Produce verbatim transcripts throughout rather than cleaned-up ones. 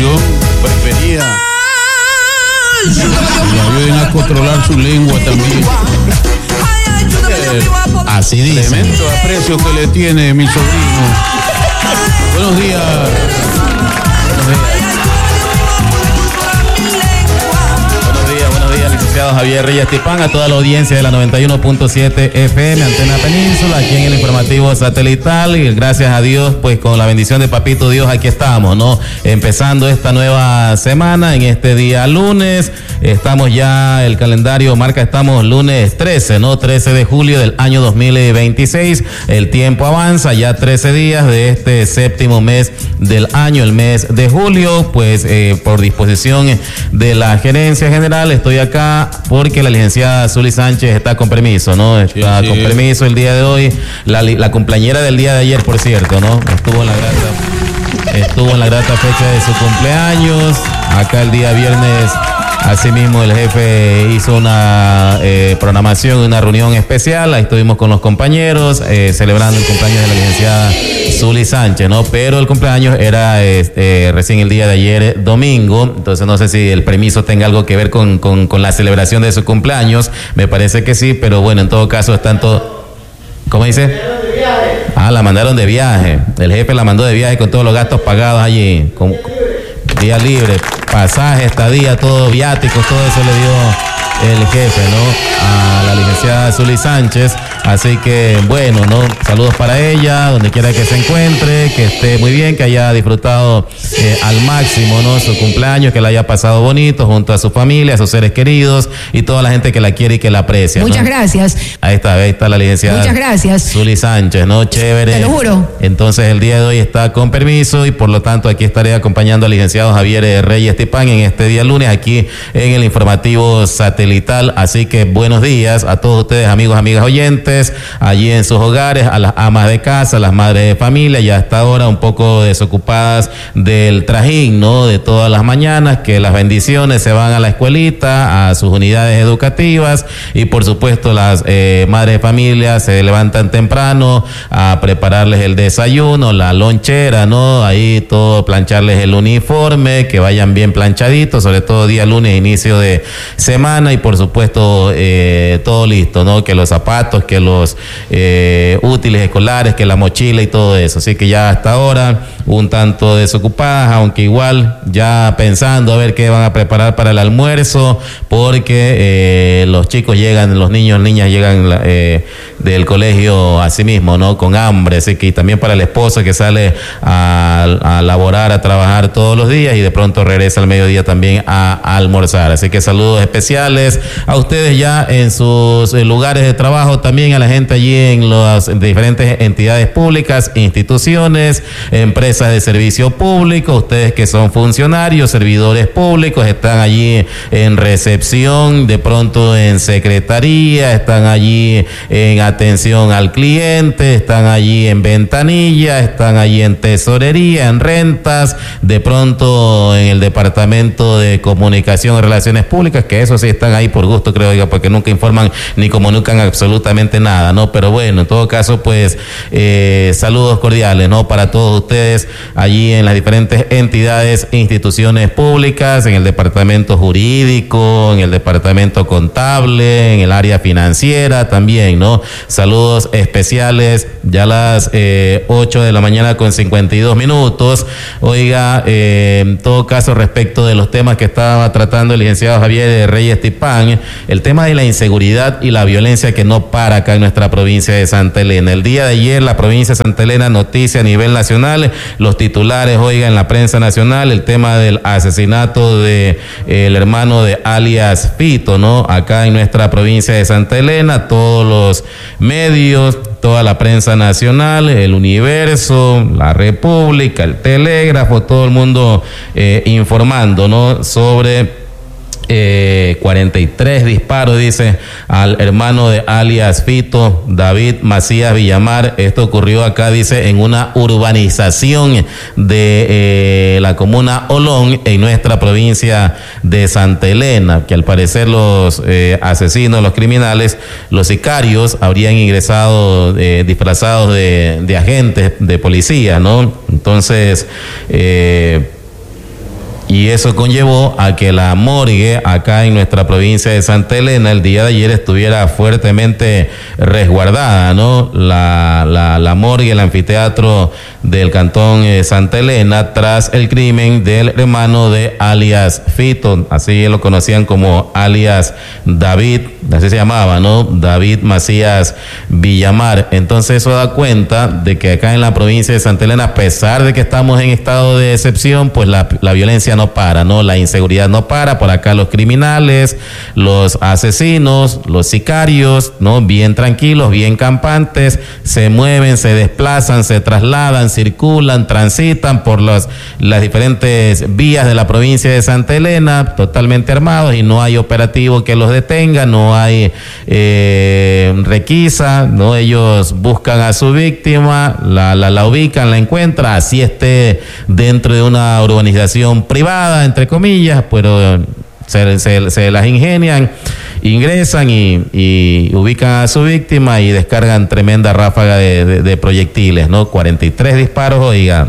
yo prefería que le ayuden a controlar su lengua también. Así dice. Tremendo aprecio que le tiene mi sobrino. Buenos días. Buenos días. Licenciado Javier Reyes Tipán, a toda la audiencia de la noventa y uno punto siete F M, Antena Península, aquí en el informativo satelital, y gracias a Dios, pues con la bendición de Papito Dios, aquí estamos, ¿no? Empezando esta nueva semana, en este día lunes, estamos ya, el calendario marca, estamos lunes trece, ¿no? trece de julio del año dos mil veintiséis, el tiempo avanza, ya trece días de este séptimo mes del año, el mes de julio, pues eh, por disposición de la gerencia general, estoy acá porque la licenciada Zuli Sánchez está con permiso, ¿no? Está sí, sí. con permiso el día de hoy. La, la cumpleañera del día de ayer, por cierto, ¿no? Estuvo en la grata, estuvo en la grata fecha de su cumpleaños. Acá el día viernes, asimismo, el jefe hizo una eh, programación, una reunión especial. Ahí estuvimos con los compañeros eh, celebrando el cumpleaños de la licenciada Zuli Sánchez, ¿no? Pero el cumpleaños era este, recién el día de ayer, domingo. Entonces no sé si el permiso tenga algo que ver con, con, con la celebración de su cumpleaños. Me parece que sí, pero bueno, en todo caso están todos... ¿Cómo dice? Ah, la mandaron de viaje. El jefe la mandó de viaje con todos los gastos pagados allí. Con, día libre, pasaje, estadía, todo, viáticos, todo eso le dio el jefe, ¿no? A la licenciada Zuli Sánchez. Así que, bueno, ¿no? Saludos para ella, donde quiera que se encuentre, que esté muy bien, que haya disfrutado eh, al máximo, ¿no? Su cumpleaños, que la haya pasado bonito junto a su familia, a sus seres queridos y toda la gente que la quiere y que la aprecia. Muchas ¿no? gracias. Ahí está, ahí está la licenciada. Muchas gracias. Zuli Sánchez, ¿no? Chévere. Te lo juro. Entonces, el día de hoy está con permiso y por lo tanto aquí estaré acompañando al licenciado Javier Reyes Tipán en este día lunes, aquí en el informativo satelital. Así que buenos días a todos ustedes, amigos, amigas oyentes, allí en sus hogares, a las amas de casa, a las madres de familia, ya hasta ahora un poco desocupadas del trajín, ¿no? De todas las mañanas, que las bendiciones se van a la escuelita, a sus unidades educativas, y por supuesto las eh, madres de familia se levantan temprano a prepararles el desayuno, la lonchera, ¿no? Ahí todo, plancharles el uniforme, que vayan bien planchaditos, sobre todo día lunes, inicio de semana, y por supuesto eh, todo listo, ¿no? Que los zapatos, que los eh, útiles escolares, que la mochila y todo eso. Así que ya hasta ahora un tanto desocupadas, aunque igual ya pensando a ver qué van a preparar para el almuerzo, porque eh, los chicos llegan, los niños, niñas llegan eh, del colegio a sí mismo, ¿no? Con hambre. Así que también para el esposo que sale a, a laborar, a trabajar todos los días y de pronto regresa al mediodía también a, a almorzar. Así que saludos especiales a ustedes ya en sus lugares de trabajo, también a la gente allí en las diferentes entidades públicas, instituciones, empresas de servicio público, ustedes que son funcionarios, servidores públicos, están allí en recepción, de pronto en secretaría, están allí en atención al cliente, están allí en ventanilla, están allí en tesorería, en rentas, de pronto en el departamento de comunicación y relaciones públicas, que eso sí están ahí por gusto, creo, oiga, porque nunca informan ni comunican absolutamente nada, ¿no? Pero bueno, en todo caso, pues eh, saludos cordiales, ¿no? Para todos ustedes allí en las diferentes entidades, instituciones públicas, en el departamento jurídico, en el departamento contable, en el área financiera también, ¿no? Saludos especiales, ya a las eh, ocho de la mañana con cincuenta y dos minutos. Oiga, eh, en todo caso, respecto de los temas que estaba tratando el licenciado Javier Reyes Tipán, el tema de la inseguridad y la violencia que no para acá en nuestra provincia de Santa Elena. El día de ayer la provincia de Santa Elena noticia a nivel nacional, los titulares, oiga, en la prensa nacional, el tema del asesinato de eh, el hermano de alias Fito, ¿no? Acá en nuestra provincia de Santa Elena, todos los medios, toda la prensa nacional, el Universo, la República, el Telégrafo, todo el mundo eh, informando, ¿no? Sobre Eh, cuarenta y tres disparos, dice, al hermano de alias Fito, David Macías Villamar. Esto ocurrió acá, dice, en una urbanización de eh, la comuna Olón, en nuestra provincia de Santa Elena, que al parecer los eh, asesinos, los criminales, los sicarios, habrían ingresado eh, disfrazados de, de agentes de policía, ¿no? Entonces, eh, Y eso conllevó a que la morgue acá en nuestra provincia de Santa Elena el día de ayer estuviera fuertemente resguardada, ¿no? La, la, la morgue, el anfiteatro del cantón eh, Santa Elena, tras el crimen del hermano de alias Fito, así lo conocían como alias David, así se llamaba, ¿no? David Macías Villamar. Entonces eso da cuenta de que acá en la provincia de Santa Elena, a pesar de que estamos en estado de excepción, pues la, la violencia no para, ¿no? La inseguridad no para. Por acá los criminales, los asesinos, los sicarios, ¿no? Bien tranquilos, bien campantes, se mueven, se desplazan, se trasladan, circulan, transitan por los, las diferentes vías de la provincia de Santa Elena, totalmente armados, y no hay operativo que los detenga, no hay eh, requisa, ¿no? Ellos buscan a su víctima, la, la, la ubican, la encuentran, así esté dentro de una urbanización privada, entre comillas, pero se, se, se las ingenian, ingresan y, y ubican a su víctima y descargan tremenda ráfaga de, de, de proyectiles, ¿no? cuarenta y tres disparos, oiga.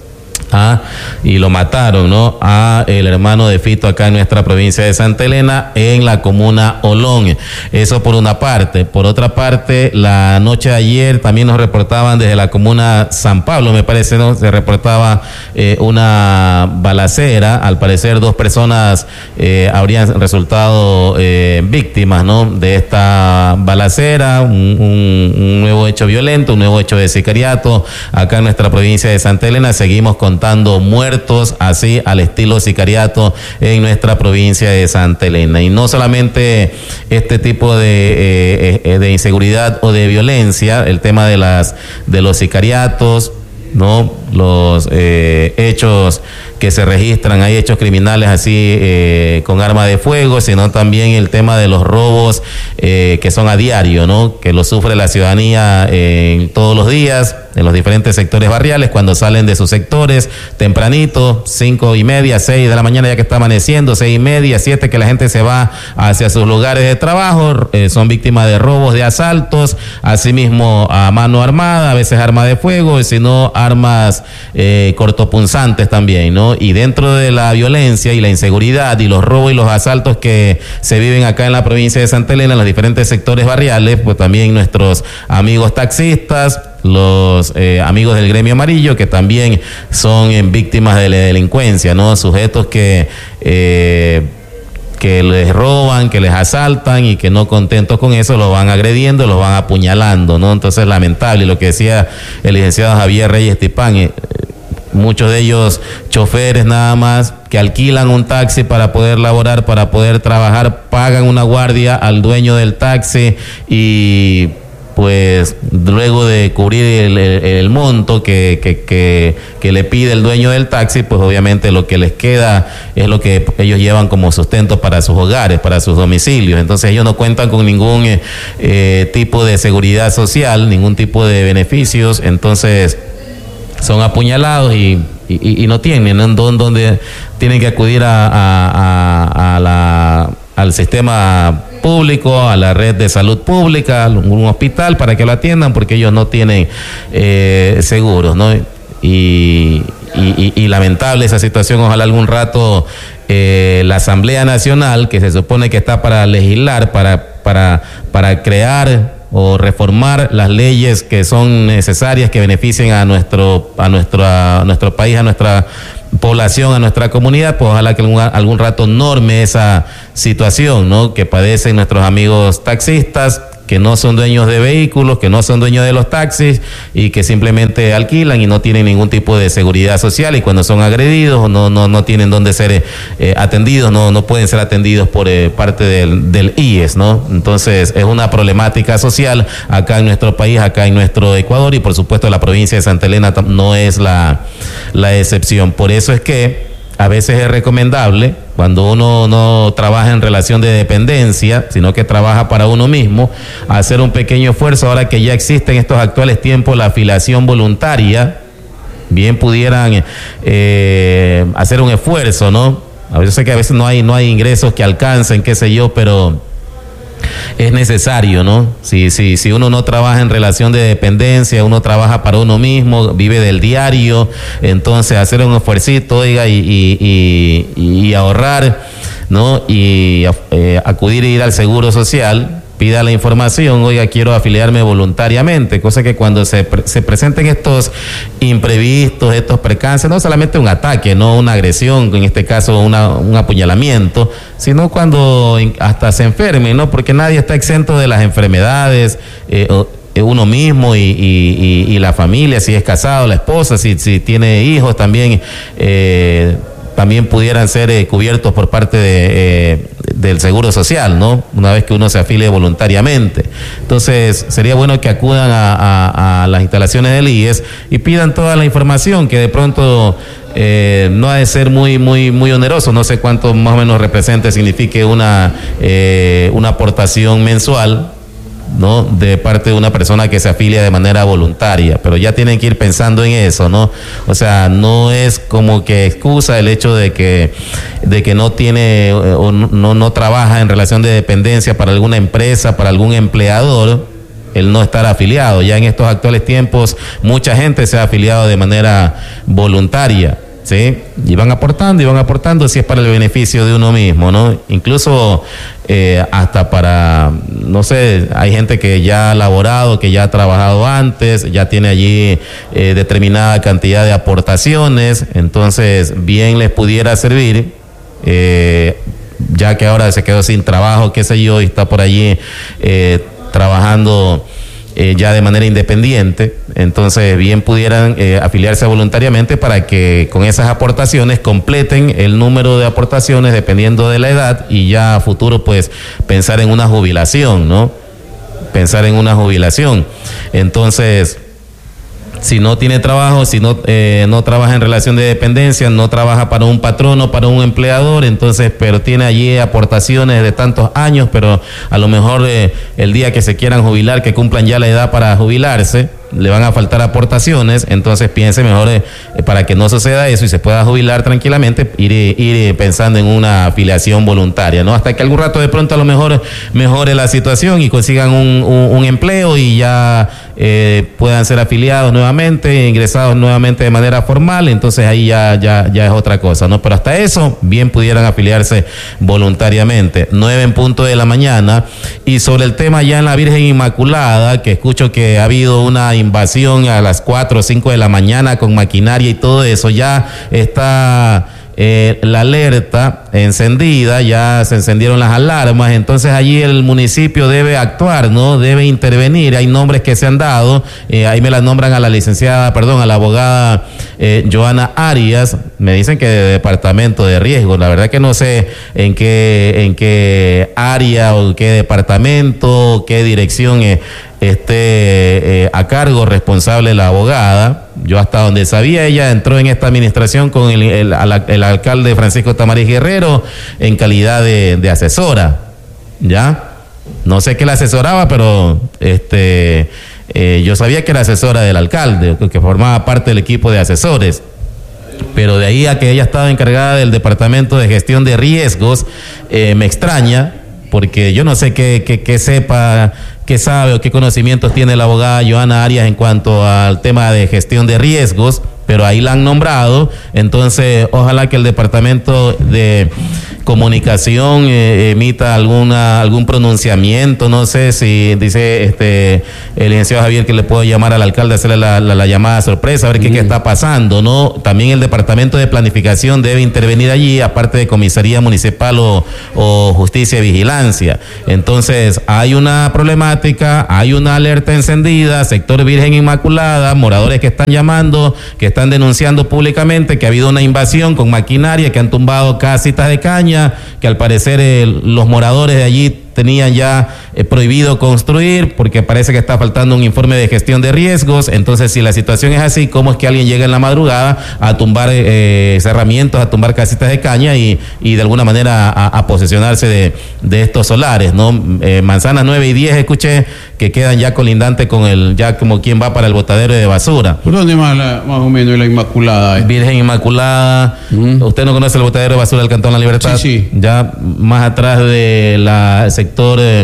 Ah, y lo mataron, ¿no? A el hermano de Fito acá en nuestra provincia de Santa Elena, en la comuna Olón. Eso por una parte. Por otra parte, la noche de ayer también nos reportaban desde la comuna San Pablo, me parece, ¿no? Se reportaba eh, una balacera. Al parecer dos personas eh, habrían resultado eh, víctimas, ¿no? De esta balacera, un, un, un nuevo hecho violento, un nuevo hecho de sicariato acá en nuestra provincia de Santa Elena. Seguimos con muertos así al estilo sicariato en nuestra provincia de Santa Elena. Y no solamente este tipo de, eh, de inseguridad o de violencia, el tema de las de los sicariatos, ¿no? Los eh, hechos que se registran, hay hechos criminales así eh, con arma de fuego, sino también el tema de los robos eh, que son a diario, ¿no? Que lo sufre la ciudadanía eh, todos los días en los diferentes sectores barriales, cuando salen de sus sectores tempranito, cinco y media, seis de la mañana ya que está amaneciendo, seis y media, siete que la gente se va hacia sus lugares de trabajo, eh, son víctimas de robos, de asaltos, asimismo a mano armada, a veces arma de fuego, sino armas eh, cortopunzantes también, ¿no? Y dentro de la violencia y la inseguridad y los robos y los asaltos que se viven acá en la provincia de Santa Elena, en los diferentes sectores barriales, pues también nuestros amigos taxistas, los eh, amigos del gremio amarillo, que también son eh, víctimas de la delincuencia, ¿no? Sujetos que eh, que les roban, que les asaltan y que no contentos con eso los van agrediendo, los van apuñalando, ¿no? Entonces, lamentable lo que decía el licenciado Javier Reyes Tipán, eh, muchos de ellos choferes nada más que alquilan un taxi para poder laborar, para poder trabajar, pagan una guardia al dueño del taxi y pues luego de cubrir el, el, el monto que, que, que, que le pide el dueño del taxi, pues obviamente lo que les queda es lo que ellos llevan como sustento para sus hogares, para sus domicilios. Entonces ellos no cuentan con ningún eh, eh, tipo de seguridad social, ningún tipo de beneficios, entonces son apuñalados y, y, y no tienen ¿no? donde tienen que acudir a, a, a, a la, al sistema público, a la red de salud pública, a un hospital para que lo atiendan, porque ellos no tienen eh, seguros, ¿no? Y, y, y lamentable esa situación. Ojalá algún rato eh, la Asamblea Nacional, que se supone que está para legislar, para, para, para crear o reformar las leyes que son necesarias, que beneficien a nuestro, a nuestro, a nuestro país, a nuestra población, a nuestra comunidad, pues ojalá que algún, algún rato norme esa situación, ¿no? Que padecen nuestros amigos taxistas, que no son dueños de vehículos, que no son dueños de los taxis y que simplemente alquilan y no tienen ningún tipo de seguridad social, y cuando son agredidos no no no tienen dónde ser eh, atendidos, no no pueden ser atendidos por eh, parte del, del I E S, ¿no? Entonces es una problemática social acá en nuestro país, acá en nuestro Ecuador, y por supuesto la provincia de Santa Elena no es la, la excepción. Por eso es que a veces es recomendable, cuando uno no trabaja en relación de dependencia, sino que trabaja para uno mismo, hacer un pequeño esfuerzo. Ahora que ya existe en estos actuales tiempos la afiliación voluntaria, bien pudieran eh, hacer un esfuerzo, ¿no? A veces sé que a veces no hay, no hay ingresos que alcancen, qué sé yo, pero es necesario, ¿no? Si, si, si uno no trabaja en relación de dependencia, uno trabaja para uno mismo, vive del diario, entonces hacer un esfuercito, oiga, y, y, y, y ahorrar, ¿no? Y eh, acudir e ir al Seguro Social, pida la información, oiga, quiero afiliarme voluntariamente, cosa que cuando se, pre se presenten estos imprevistos, estos percances, no solamente un ataque, no una agresión, en este caso una, un apuñalamiento, sino cuando hasta se enfermen, ¿no? Porque nadie está exento de las enfermedades, eh, uno mismo y, y, y, y la familia, si es casado, la esposa, si, si tiene hijos también, eh, también pudieran ser eh, cubiertos por parte de, eh, del Seguro Social, ¿no? Una vez que uno se afilie voluntariamente. Entonces, sería bueno que acudan a, a, a las instalaciones del I E S y pidan toda la información, que de pronto eh, no ha de ser muy, muy, muy oneroso. No sé cuánto más o menos represente, signifique una, eh, una aportación mensual, ¿no? De parte de una persona que se afilia de manera voluntaria, pero ya tienen que ir pensando en eso, ¿no? O sea, no es como que excusa el hecho de que de que no tiene o no no trabaja en relación de dependencia para alguna empresa, para algún empleador, el no estar afiliado. Ya en estos actuales tiempos mucha gente se ha afiliado de manera voluntaria, ¿sí? Y van aportando y van aportando si es para el beneficio de uno mismo, ¿no? Incluso eh, hasta para, no sé, hay gente que ya ha laborado, que ya ha trabajado antes, ya tiene allí eh, determinada cantidad de aportaciones, entonces bien les pudiera servir, eh, ya que ahora se quedó sin trabajo, qué sé yo, y está por allí eh, trabajando Eh, ya de manera independiente, entonces bien pudieran eh, afiliarse voluntariamente para que con esas aportaciones completen el número de aportaciones dependiendo de la edad y ya a futuro pues pensar en una jubilación, ¿no? Pensar en una jubilación. Entonces, si no tiene trabajo, si no, eh, no trabaja en relación de dependencia, no trabaja para un patrono, para un empleador, entonces, pero tiene allí aportaciones de tantos años, pero a lo mejor eh, el día que se quieran jubilar, que cumplan ya la edad para jubilarse, le van a faltar aportaciones, entonces piense mejor eh, para que no suceda eso y se pueda jubilar tranquilamente, ir, ir pensando en una afiliación voluntaria, ¿no? Hasta que algún rato de pronto a lo mejor mejore la situación y consigan un, un, un empleo y ya eh, puedan ser afiliados nuevamente, ingresados nuevamente de manera formal, entonces ahí ya, ya, ya es otra cosa, ¿no? Pero hasta eso, bien pudieran afiliarse voluntariamente. Nueve en punto de la mañana. Y sobre el tema ya en la Virgen Inmaculada, que escucho que ha habido una invasión a las cuatro o cinco de la mañana con maquinaria y todo eso, ya está eh, la alerta encendida, ya se encendieron las alarmas, entonces allí el municipio debe actuar, ¿no? Debe intervenir, hay nombres que se han dado, eh, ahí me la nombran a la licenciada, perdón, a la abogada eh, Joana Arias, me dicen que de departamento de riesgo, la verdad que no sé en qué, en qué área o qué departamento, qué dirección eh, esté eh, a cargo, responsable la abogada. Yo hasta donde sabía, ella entró en esta administración con el, el, el, el alcalde Francisco Tamariz Guerrero en calidad de, de asesora, ¿ya? No sé qué la asesoraba, pero este eh, yo sabía que era asesora del alcalde, que formaba parte del equipo de asesores. Pero de ahí a que ella estaba encargada del departamento de gestión de riesgos, eh, me extraña, porque yo no sé qué, qué, qué sepa, qué sabe o qué conocimientos tiene la abogada Joana Arias en cuanto al tema de gestión de riesgos, pero ahí la han nombrado, entonces ojalá que el departamento de comunicación eh, emita alguna algún pronunciamiento, no sé si dice este el licenciado Javier que le puedo llamar al alcalde, hacerle la, la, la llamada sorpresa, a ver mm. qué, qué está pasando, ¿no? También el departamento de planificación debe intervenir allí, aparte de comisaría municipal o, o justicia y vigilancia. Entonces hay una problemática, hay una alerta encendida, sector Virgen Inmaculada, moradores que están llamando, que están denunciando públicamente que ha habido una invasión con maquinaria, que han tumbado casitas de caña, que al parecer eh, los moradores de allí tenían ya eh, prohibido construir porque parece que está faltando un informe de gestión de riesgos. Entonces, si la situación es así, ¿cómo es que alguien llega en la madrugada a tumbar eh, cerramientos, a tumbar casitas de caña y, y de alguna manera a, a posesionarse de, de estos solares, ¿no? Eh, manzanas nueve y diez, escuché que quedan ya colindantes con el, ya como quien va para el botadero de basura. ¿Por dónde más, la, más o menos la Inmaculada? Eh? Virgen Inmaculada. Uh-huh. ¿Usted no conoce el botadero de basura del Cantón La Libertad? Sí, sí. Ya más atrás de la sector eh,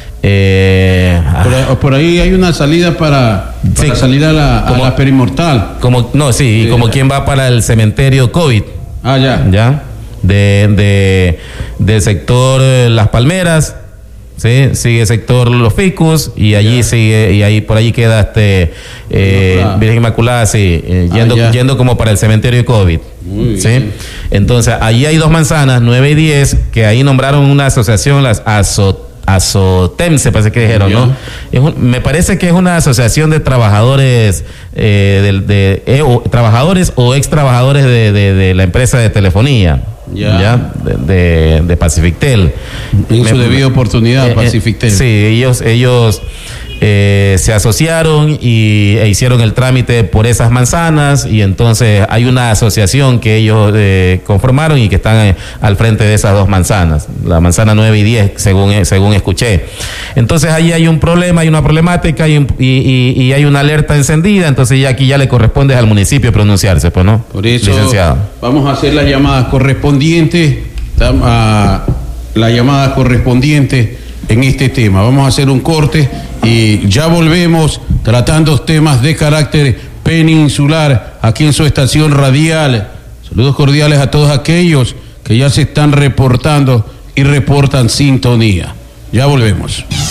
eh, por, ahí, por ahí hay una salida para, para sí, salir a la, como, a la Perimortal, como no sí, sí, como quien va para el cementerio COVID. Ah, ya ya de, de del sector Las Palmeras. Sí, sigue sector Los Ficus y allí yeah. sigue, y ahí por allí queda este eh, Virgen Inmaculada, sí, eh, yendo, ah, yendo como para el cementerio de COVID. Muy ¿sí? bien. Entonces, allí hay dos manzanas, nueve y diez, que ahí nombraron una asociación, las ASO, ASOTEM, se parece que dijeron, yeah. ¿no? Es un, me parece que es una asociación de trabajadores, eh, de, de eh, o, trabajadores o ex trabajadores de, de, de la empresa de telefonía. Ya, ya de, de, de Pacifictel. En su debida oportunidad, eh, Pacifictel. Eh, sí, ellos, ellos eh, se asociaron y e hicieron el trámite por esas manzanas, y entonces hay una asociación que ellos eh, conformaron y que están eh, al frente de esas dos manzanas, la manzana nueve y diez, según, eh, según escuché. Entonces ahí hay un problema, hay una problemática y, un, y, y, y hay una alerta encendida, entonces ya aquí ya le corresponde al municipio pronunciarse, pues, ¿no? Por eso, licenciado, vamos a hacer las llamadas correspondientes, a la llamada correspondiente en este tema. Vamos a hacer un corte y ya volvemos tratando temas de carácter peninsular aquí en su estación radial. Saludos cordiales a todos aquellos que ya se están reportando y reportan sintonía. Ya volvemos.